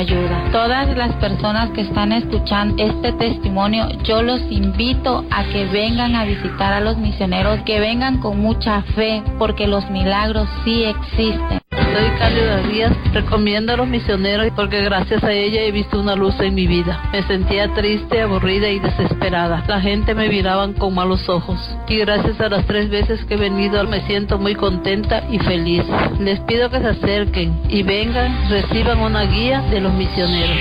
ayuda. Todas las personas que están escuchando este testimonio, yo los invito a que vengan a visitar a los misioneros, que vengan con mucha fe, porque los milagros sí existen. Soy Cálida Díaz, recomiendo a los misioneros porque gracias a ella he visto una luz en mi vida. Me sentía triste, aburrida y desesperada. La gente me miraba con malos ojos. Y gracias a las 3 veces que he venido me siento muy contenta y feliz. Les pido que se acerquen y vengan, reciban una guía de los misioneros.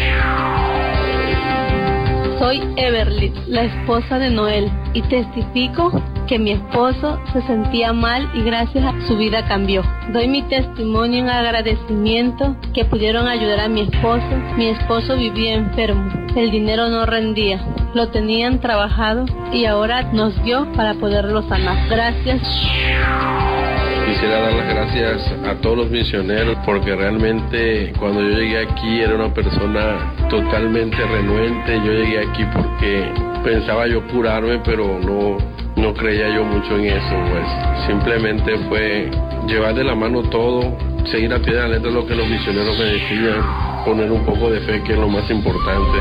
Soy Everly, la esposa de Noel, y testifico que mi esposo se sentía mal y gracias a su vida cambió. Doy mi testimonio en agradecimiento que pudieron ayudar a mi esposo. Mi esposo vivía enfermo, el dinero no rendía, lo tenían trabajado y ahora nos dio para poderlo sanar. Gracias. Quisiera dar las gracias a todos los misioneros porque realmente cuando yo llegué aquí era una persona totalmente renuente. Yo llegué aquí porque pensaba yo curarme, pero no creía yo mucho en eso, pues simplemente fue llevar de la mano todo, seguir a pie de la letra lo que los misioneros me decían, poner un poco de fe, que es lo más importante.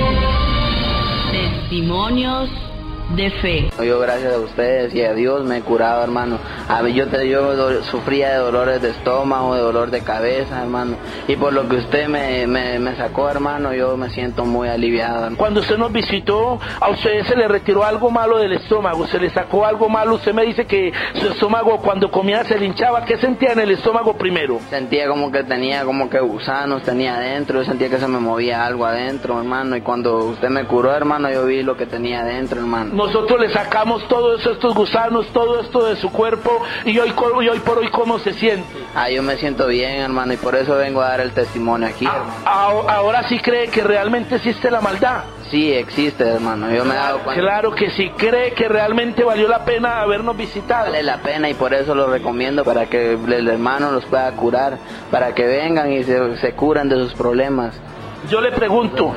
Testimonios de fe. Yo gracias a ustedes y a Dios me he curado, hermano. Yo sufría de dolores de estómago, de dolor de cabeza, hermano. Y por lo que usted me sacó, hermano, yo me siento muy aliviado. Cuando usted nos visitó, a usted se le retiró algo malo del estómago, se le sacó algo malo. Usted me dice que su estómago cuando comía se le hinchaba. ¿Qué sentía en el estómago primero? Sentía como que tenía gusanos tenía adentro. Yo sentía que se me movía algo adentro, hermano. Y cuando usted me curó, hermano, yo vi lo que tenía adentro, hermano. Nosotros le sacamos todos estos gusanos, todo esto de su cuerpo, y hoy por hoy, ¿cómo se siente? Yo me siento bien, hermano, y por eso vengo a dar el testimonio aquí, hermano. Ahora sí cree que realmente existe la maldad. Sí, existe, hermano, yo me he dado cuenta. Claro que sí, cree que realmente valió la pena habernos visitado. Vale la pena y por eso lo recomiendo, para que el hermano los pueda curar, para que vengan y se curan de sus problemas. Yo le pregunto,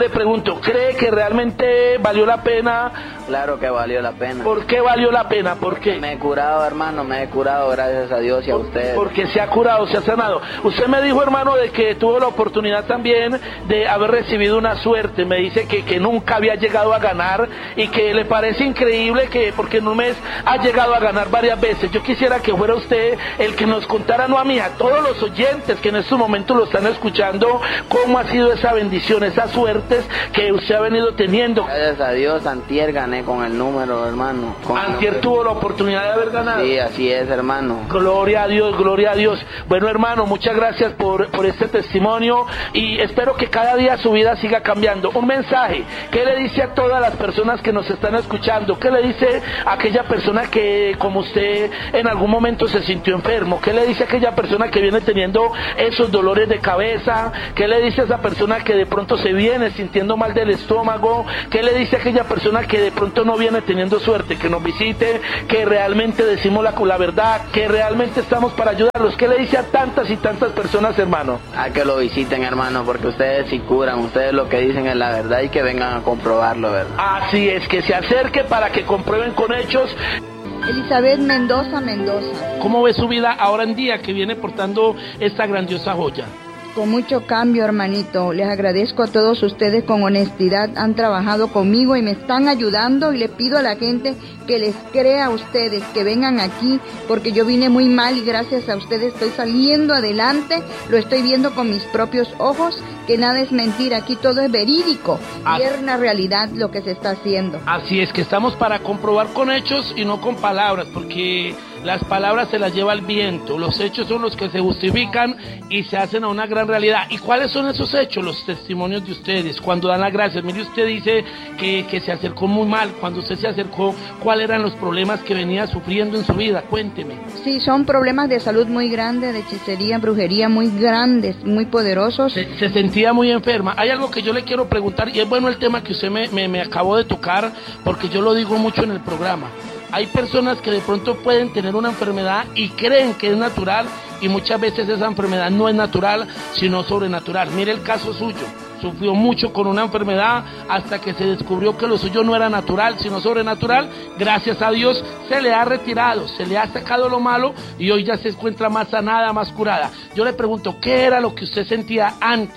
¿cree que realmente valió la pena? Claro que valió la pena. ¿Por qué valió la pena? ¿Por qué? Me he curado, hermano, gracias a Dios y a ustedes. Porque se ha curado, se ha sanado. Usted me dijo, hermano, de que tuvo la oportunidad también de haber recibido una suerte. Me dice que nunca había llegado a ganar y que le parece increíble que porque en un mes ha llegado a ganar varias veces. Yo quisiera que fuera usted el que nos contara, no a mí, a todos los oyentes que en estos momentos lo están escuchando, cómo ha sido esa bendición, esas suertes que usted ha venido teniendo. Gracias a Dios, antier gané con el número, hermano. Antier tuvo la oportunidad de haber ganado. Sí, así es, hermano. Gloria a Dios, gloria a Dios. Bueno, hermano, muchas gracias por este testimonio y espero que cada día su vida siga cambiando. Un mensaje, ¿qué le dice a todas las personas que nos están escuchando? ¿Qué le dice a aquella persona que, como usted, en algún momento se sintió enfermo? ¿Qué le dice a aquella persona que viene teniendo esos dolores de cabeza? ¿Qué le dice a esa persona que de pronto se viene sintiendo mal del estómago? ¿Qué le dice a aquella persona que de pronto no viene teniendo suerte? Que nos visite, que realmente decimos la verdad, que realmente estamos para ayudarlos. ¿Qué le dice a tantas y tantas personas, hermano? A que lo visiten, hermano, porque ustedes sí curan, ustedes lo que dicen es la verdad y que vengan a comprobarlo, ¿verdad? Así es, que se acerque para que comprueben con hechos. Elizabeth Mendoza. ¿Cómo ve su vida ahora en día que viene portando esta grandiosa joya? Con mucho cambio, hermanito. Les agradezco a todos ustedes, con honestidad han trabajado conmigo y me están ayudando, y le pido a la gente que les crea a ustedes, que vengan aquí, porque yo vine muy mal y gracias a ustedes estoy saliendo adelante, lo estoy viendo con mis propios ojos, que nada es mentira, aquí todo es verídico y es una realidad lo que se está haciendo. Así es, que estamos para comprobar con hechos y no con palabras, porque las palabras se las lleva el viento, los hechos son los que se justifican y se hacen a una gran realidad. ¿Y cuáles son esos hechos? Los testimonios de ustedes, cuando dan las gracias. Mire, usted dice que se acercó muy mal. Cuando usted se acercó, ¿cuáles eran los problemas que venía sufriendo en su vida? Cuénteme. Sí, son problemas de salud muy grandes, de hechicería, brujería muy grandes, muy poderosos. Se sentía muy enferma. Hay algo que yo le quiero preguntar, y es bueno el tema que usted me acabó de tocar, porque yo lo digo mucho en el programa. Hay personas que de pronto pueden tener una enfermedad y creen que es natural, y muchas veces esa enfermedad no es natural, sino sobrenatural. Mire el caso suyo. Sufrió mucho con una enfermedad hasta que se descubrió que lo suyo no era natural, sino sobrenatural. Gracias a Dios se le ha retirado, se le ha sacado lo malo y hoy ya se encuentra más sanada, más curada. Yo le pregunto, ¿qué era lo que usted sentía antes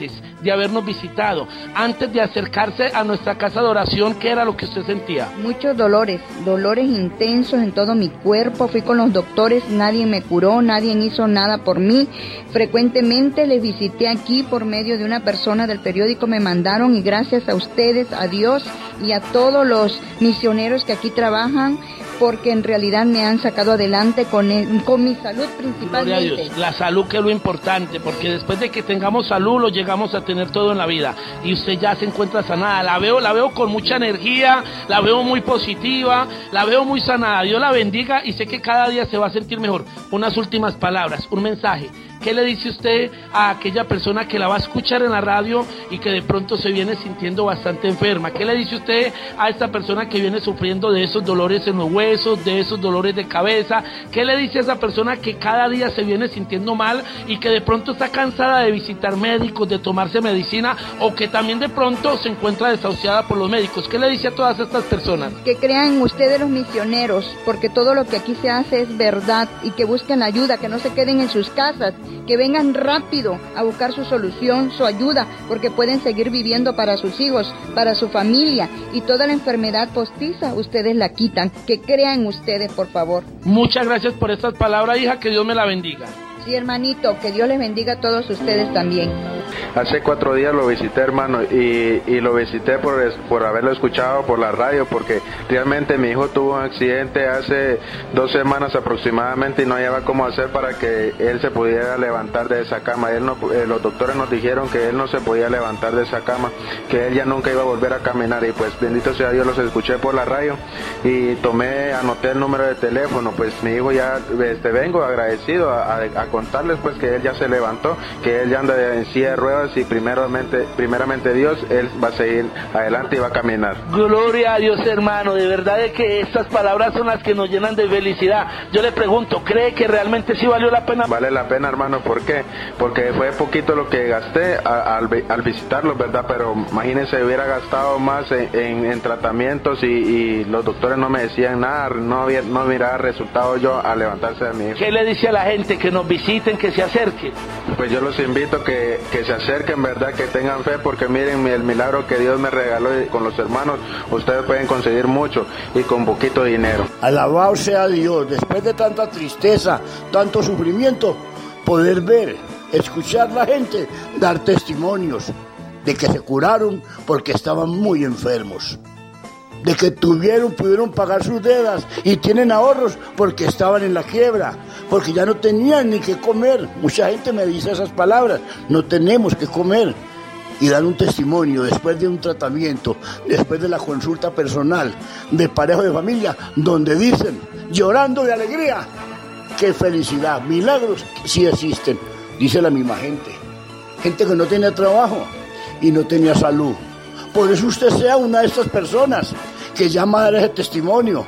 de habernos visitado. Antes de acercarse a nuestra casa de oración, ¿qué era lo que usted sentía? Muchos dolores intensos en todo mi cuerpo. Fui con los doctores, nadie me curó, nadie hizo nada por mí. Frecuentemente les visité aquí por medio de una persona del periódico, me mandaron, y gracias a ustedes, a Dios y a todos los misioneros que aquí trabajan, porque en realidad me han sacado adelante con mi salud principalmente. Gloria a Dios. La salud, que es lo importante, porque después de que tengamos salud lo llegamos a tener todo en la vida, y usted ya se encuentra sanada. La veo con mucha energía, la veo muy positiva, la veo muy sanada. Dios la bendiga, y sé que cada día se va a sentir mejor. Unas últimas palabras, un mensaje. ¿Qué le dice usted a aquella persona que la va a escuchar en la radio y que de pronto se viene sintiendo bastante enferma? ¿Qué le dice usted a esta persona que viene sufriendo de esos dolores en los huesos, de esos dolores de cabeza? ¿Qué le dice a esa persona que cada día se viene sintiendo mal y que de pronto está cansada de visitar médicos, de tomarse medicina, o que también de pronto se encuentra desahuciada por los médicos? ¿Qué le dice a todas estas personas? Que crean en ustedes, los misioneros, porque todo lo que aquí se hace es verdad, y que busquen ayuda, que no se queden en sus casas, que vengan rápido a buscar su solución, su ayuda, porque pueden seguir viviendo para sus hijos, para su familia, y toda la enfermedad postiza ustedes la quitan. Que crean en ustedes, por favor. Muchas gracias por estas palabras, hija, que Dios me la bendiga. Sí, hermanito, que Dios les bendiga a todos ustedes también. Hace 4 días lo visité, hermano, y lo visité por haberlo escuchado por la radio, porque realmente mi hijo tuvo un accidente hace 2 semanas aproximadamente, y no hallaba cómo hacer para que él se pudiera levantar de esa cama. Los doctores nos dijeron que él no se podía levantar de esa cama, que él ya nunca iba a volver a caminar, y pues bendito sea Dios, los escuché por la radio y anoté el número de teléfono. Pues mi hijo ya, vengo agradecido a contarles pues que él ya se levantó, que él ya anda en silla de ruedas, y primeramente Dios, él va a seguir adelante y va a caminar. Gloria a Dios, hermano, de verdad es que estas palabras son las que nos llenan de felicidad. Yo le pregunto, ¿cree que realmente sí valió la pena? Vale la pena, hermano. ¿Por qué? Porque fue poquito lo que gasté al visitarlos, ¿verdad? Pero imagínense, hubiera gastado más en tratamientos, y los doctores no me decían nada, no miraba resultados yo al levantarse de mi hijo. ¿Qué le dice a la gente? Que nos visiten, que se acerquen. Pues yo los invito que se acerquen, ¿verdad? Que tengan fe, porque miren el milagro que Dios me regaló, y con los hermanos ustedes pueden conseguir mucho y con poquito dinero. Alabado sea Dios, después de tanta tristeza, tanto sufrimiento, poder ver, escuchar a la gente, dar testimonios de que se curaron porque estaban muy enfermos, de que pudieron pagar sus deudas y tienen ahorros porque estaban en la quiebra, porque ya no tenían ni qué comer. Mucha gente me dice esas palabras, no tenemos que comer, y dan un testimonio después de un tratamiento, después de la consulta personal de pareja de familia, donde dicen, llorando de alegría, qué felicidad, milagros sí existen. Dice la misma gente que no tenía trabajo y no tenía salud. Por eso usted sea una de estas personas que llama a dar ese testimonio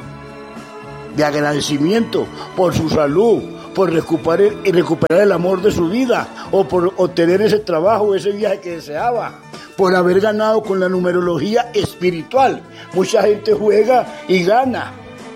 de agradecimiento por su salud, por recuperar el amor de su vida, o por obtener ese trabajo, ese viaje que deseaba, por haber ganado con la numerología espiritual. Mucha gente juega y gana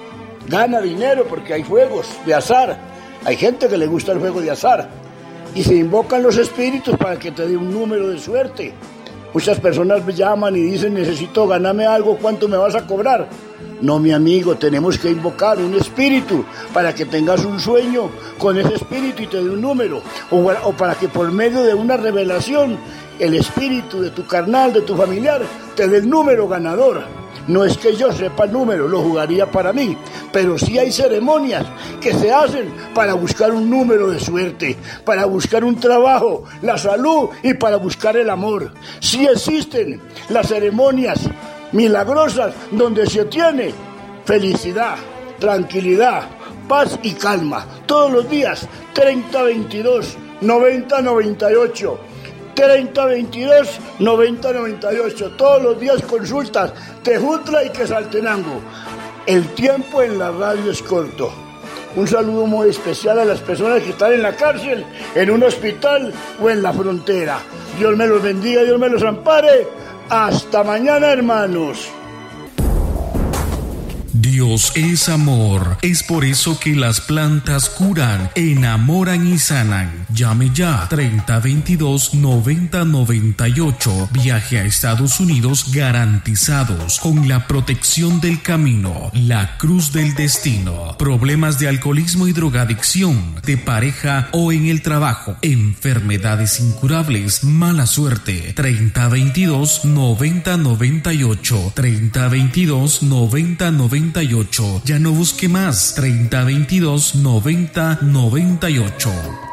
dinero porque hay juegos de azar. Hay gente que le gusta el juego de azar y se invocan los espíritus para que te dé un número de suerte. Muchas personas me llaman y dicen, necesito ganarme algo, ¿cuánto me vas a cobrar? No, mi amigo, tenemos que invocar un espíritu para que tengas un sueño con ese espíritu y te dé un número, o para que por medio de una revelación el espíritu de tu carnal, de tu familiar, te dé el número ganador. No es que yo sepa el número, lo jugaría para mí, pero sí hay ceremonias que se hacen para buscar un número de suerte, para buscar un trabajo, la salud y para buscar el amor. Sí existen las ceremonias milagrosas donde se obtiene felicidad, tranquilidad, paz y calma. Todos los días, 3022 9098. 3022 9098. Todos los días consultas Tejutla y Quetzaltenango. El tiempo en la radio es corto. Un saludo muy especial a las personas que están en la cárcel, en un hospital o en la frontera. Dios me los bendiga, Dios me los ampare. Hasta mañana, hermanos. Dios es amor. Es por eso que las plantas curan, enamoran y sanan. Llame ya 3022-9098. Viaje a Estados Unidos garantizados con la protección del camino, la cruz del destino. Problemas de alcoholismo y drogadicción, de pareja o en el trabajo, enfermedades incurables, mala suerte. 3022-9098. 3022-9098. Ya no busque más. 3022-9098.